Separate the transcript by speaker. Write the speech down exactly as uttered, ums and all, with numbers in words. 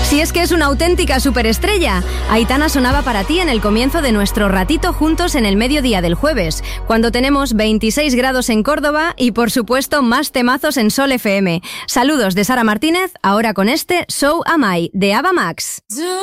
Speaker 1: Si es que es una auténtica superestrella. Aitana sonaba para ti en el comienzo de nuestro ratito juntos en el mediodía del jueves, cuando tenemos veintiséis grados en Córdoba y, por supuesto, más temazos en Sol F M. Saludos de Sara Martínez, ahora con este So Am I, de Ava Max.